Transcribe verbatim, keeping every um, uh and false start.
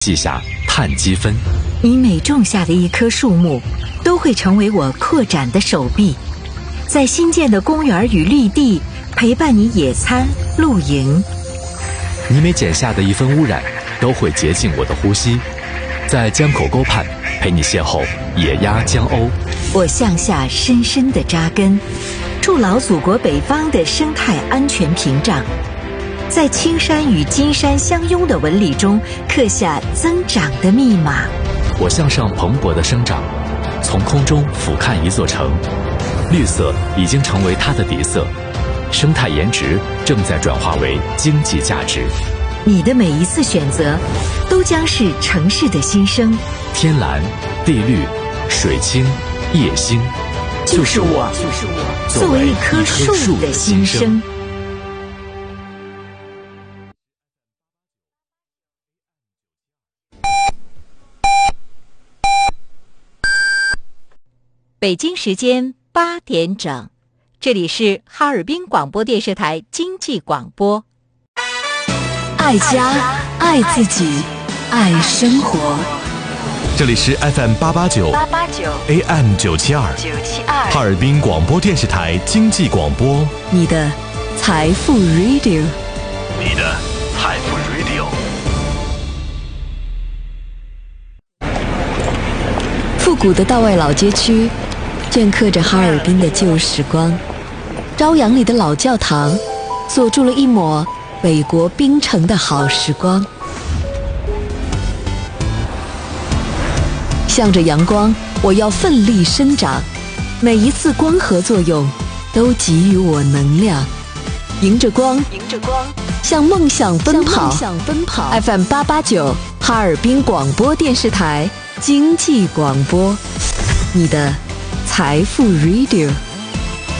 记下碳积分。 你每种下的一棵树木，都会成为我扩展的手臂，在新建的公园与绿地陪伴你野餐、露营。 你每剪下的一分污染，都会洁净我的呼吸，在江口沟畔陪你邂逅野鸭江鸥。 我向下深深地扎根，筑牢祖国北方的生态安全屏障，在青山与金山相拥的纹理中刻下增长的密码。 我向上蓬勃的生长，从空中俯瞰一座城，绿色已经成为它的底色，生态颜值正在转化为经济价值。 你的每一次选择，都将是城市的新生。 天蓝、地绿、水清、夜星， 就是我，就是我，作为一棵树的新生。北京时间八点整，这里是哈尔滨广播电视台经济广播。爱家，爱自己，爱生活。 这里是 F M 八八九 A M 九七二哈尔滨广播电视台经济广播， 你的财富 Radio， 你的财富 Radio。 复古的道外老街区镌刻着哈尔滨的旧时光，朝阳里的老教堂锁住了一抹北国冰城的好时光。向着阳光，我要奋力生长，每一次光合作用都给予我能量，迎着光，迎着光，向梦想奔跑，向梦想奔跑。F M 八八九哈尔滨广播电视台经济广播，你的财富 Radio。